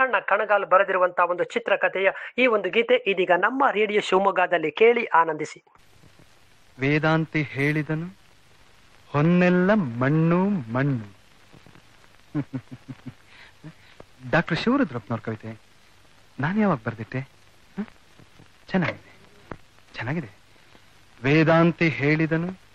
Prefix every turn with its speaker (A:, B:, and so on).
A: ಶಿವಣ್ಣ ಕಣಗಾಲ್ ಬರೆದಿರುವಂತಹ ಒಂದು ಚಿತ್ರಕಥೆಯ ಈ ಒಂದು ಗೀತೆ ಇದೀಗ ನಮ್ಮ ರೇಡಿಯೋ ಶಿವಮೊಗ್ಗದಲ್ಲಿ ಕೇಳಿ ಆನಂದಿಸಿ.
B: ವೇದಾಂತಿ ಹೇಳಿದನು ಹೊನ್ನೆಲ್ಲ ಮಣ್ಣು ಮಣ್ಣು. ಡಾಕ್ಟರ್ ಶಿವರುದ್ರಪ್ಪನವ್ರ ಕವಿತೆ ನಾನು ಯಾವಾಗ ಬರ್ದಿಟ್ಟೆ? ಚೆನ್ನಾಗಿದೆ ಚೆನ್ನಾಗಿದೆ. ವೇದಾಂತಿ ಹೇಳಿದನು